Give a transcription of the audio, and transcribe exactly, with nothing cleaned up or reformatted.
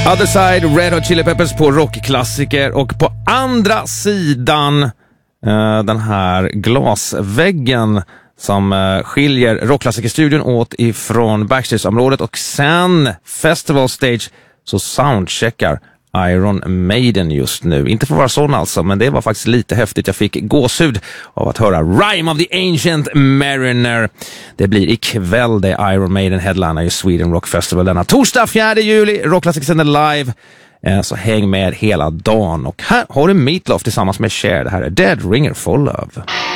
Other Side, Red Hot Chili Peppers på rockklassiker, och på andra sidan uh, den här glasväggen som uh, skiljer rockklassikerstudion åt ifrån backstageområdet, och sen Festival Stage så soundcheckar Iron Maiden just nu. Inte för att vara sån alltså, men det var faktiskt lite häftigt. Jag fick gåshud av att höra Rime of the Ancient Mariner. Det blir ikväll det Iron Maiden headliner i Sweden Rock Festival denna torsdag fjärde juli. Rockklassiker sänder live. Så häng med hela dagen. Och här har du Meatloaf tillsammans med Cher. Det här är Dead Ringer for Love.